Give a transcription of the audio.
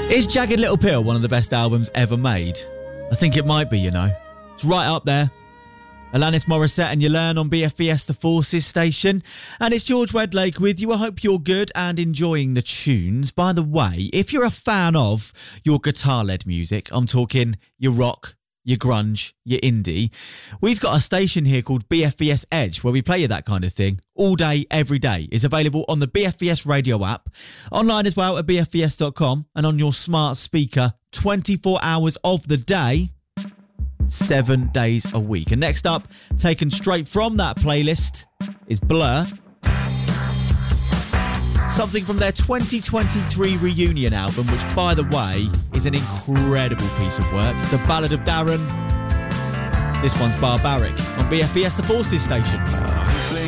Is Jagged Little Pill one of the best albums ever made? I think it might be, you know. It's right up there. Alanis Morissette and You Learn on BFBS The Forces station. And it's George Wedlake with you. I hope you're good and enjoying the tunes. By the way, if you're a fan of your guitar-led music, I'm talking your rock, your grunge, your indie, we've got a station here called BFBS Edge where we play you that kind of thing all day, every day. It's available on the BFBS radio app, online as well at bfbs.com, and on your smart speaker 24 hours of the day, 7 days a week. And next up, taken straight from that playlist, is Blur. Something from their 2023 reunion album, which, by the way, is an incredible piece of work. The Ballad of Darren. This one's Barbaric on BFBS The Forces station.